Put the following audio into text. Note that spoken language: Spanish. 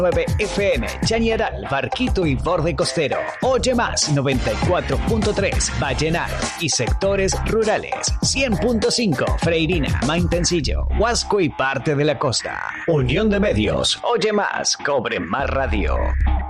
9 FM, Chañaral, Barquito y Borde Costero. Oye Más 94.3, Vallenar y sectores rurales. 100.5, Freirina, Maitencillo, Huasco y parte de la costa. Unión de Medios. Oye Más, Cobre Más Radio.